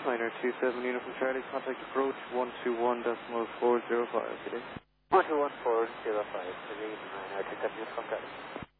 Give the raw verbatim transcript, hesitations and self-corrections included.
Niner two seven Uniform Charlie, contact approach one two one decimal four zero five. Good day. one two one four zero five, Niner two seven Uniform Charlie.